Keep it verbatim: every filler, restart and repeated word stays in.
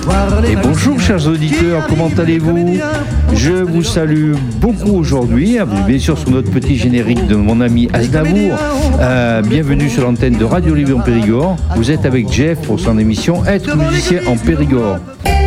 Et bonjour chers auditeurs, comment allez-vous? Je vous salue beaucoup aujourd'hui, bien sûr sur notre petit générique de mon ami Aznavour. Euh, bienvenue sur l'antenne de Radio Libre en Périgord. Vous êtes avec Jeff pour son émission Être musicien en Périgord.